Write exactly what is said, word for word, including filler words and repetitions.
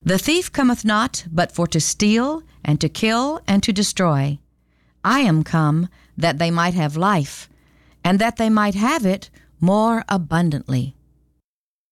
The thief cometh not but for to steal, and to kill, and to destroy. I am come that they might have life, and that they might have it more abundantly.